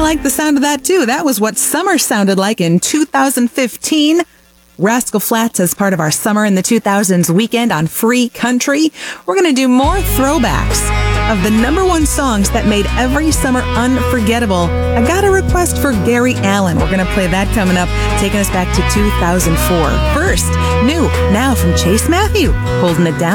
like the sound of that too. That was what summer sounded like in 2015. Rascal Flatts as part of our Summer in the 2000s weekend on Free Country. We're going to do more throwbacks of the number one songs that made every summer unforgettable. I got a request for Gary Allan. We're going to play that coming up, taking us back to 2004. First, new now from Chase Matthew, Holding It Down.